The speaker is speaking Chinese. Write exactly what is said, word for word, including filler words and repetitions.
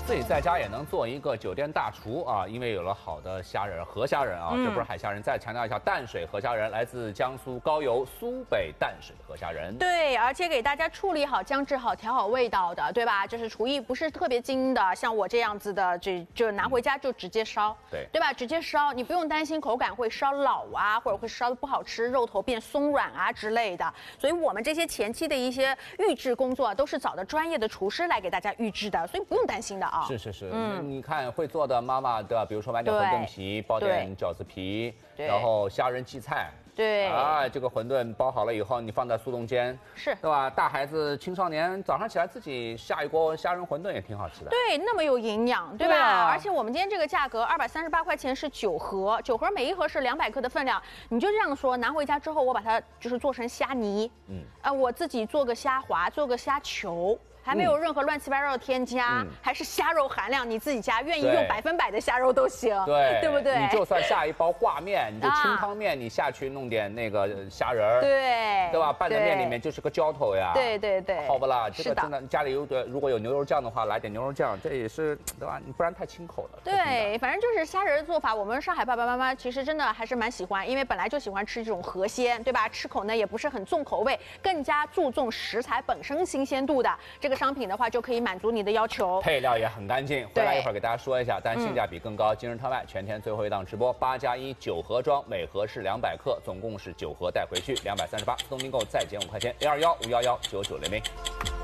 自己在家也能做一个酒店大厨啊，因为有了好的虾仁，河虾仁啊，嗯、这不是海虾仁。再强调一下，淡水河虾仁来自江苏高邮苏北淡水河虾仁。 对，而且给大家处理好、姜制好、调好味道的，对吧？就是厨艺不是特别精的，像我这样子的，就就拿回家就直接烧， 对对吧？直接烧，你不用担心口感会烧老啊，或者会烧的不好吃，肉头变松软啊之类的。所以我们这些前期的一些预制工作都是找的专业的厨师来给大家预制的，所以不用担心的啊。 是是是，嗯，你看会做的妈妈的，比如说买点馄饨皮，包点饺子皮，然后虾仁荠菜。 对啊，这个馄饨包好了以后，你放在速冻间， 是， 对吧？大孩子、青少年早上起来自己下一锅虾仁馄饨也挺好吃的。 对，那么有营养，对吧？ 对啊、 而且我们今天这个价格二百三十八块钱是九盒，九盒每一盒是两百克的分量，你就这样说，拿回家之后我把它就是做成虾泥，嗯，啊、呃，我自己做个虾滑，做个虾球。还没有任何乱七八糟的添加，嗯、还是虾肉含量你自己加，愿意用百分百的虾肉都行， 对， 对不对？ 你就算下一包挂面，你就清汤面，你下去弄点那个虾仁儿， 对， 对吧？拌在面里面就是个浇头呀， 对对对， 好不啦？这个真的家里有的如果有牛肉酱的话，来点牛肉酱，这也是对吧？你不然太清口了。 对，反正就是虾仁的做法，我们上海爸爸妈妈其实真的还是蛮喜欢，因为本来就喜欢吃这种河鲜，对吧？吃口呢也不是很重口味，更加注重食材本身新鲜度的这个商品的话，就可以满足你的要求， 配料也很干净。回来一会儿给大家说一下，但性价比更高。今日特卖全天最后一档直播，八加一九盒装，每盒是两百克，总共是九盒带回去，两百三十八。自动订购再减五块钱，零二幺五幺幺九九零零。